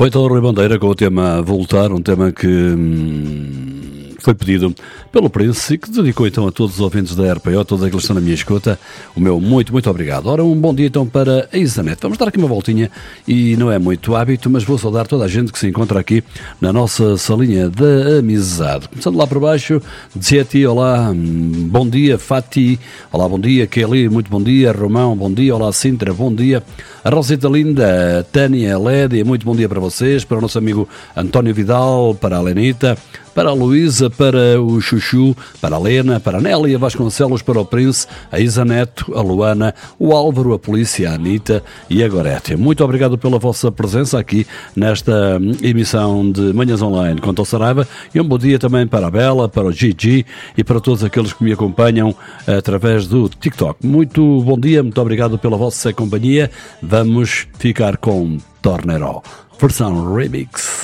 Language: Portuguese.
Foi então o Rui Bandeira com o tema Voltar, um tema que foi pedido pelo Prince e que dedicou então a todos os ouvintes da RPO, todos aqueles que estão na minha escuta, o meu muito obrigado. Ora, um bom dia então para a Isanet. Vamos dar aqui uma voltinha e não é muito hábito, mas vou saudar toda a gente que se encontra aqui na nossa salinha da amizade. Começando lá por baixo, Zeti, olá, bom dia, Fati, olá, bom dia, Kelly, muito bom dia, Romão, bom dia, olá, Sintra, bom dia, a Rosita Linda, a Tânia, a Lédia, muito bom dia para vocês, para o nosso amigo António Vidal, para a Lenita, para a Luísa, para o Chuchu, para a Lena, para a Nélia Vasconcelos, para o Prince, a Isa Neto, a Luana, o Álvaro, a Polícia, a Anitta e a Goretti. Muito obrigado pela vossa presença aqui nesta emissão de Manhãs Online com Tom Saraiva e um bom dia também para a Bela, para o Gigi e para todos aqueles que me acompanham através do TikTok. Muito bom dia, muito obrigado pela vossa companhia. Vamos ficar com Tornero, versão remix.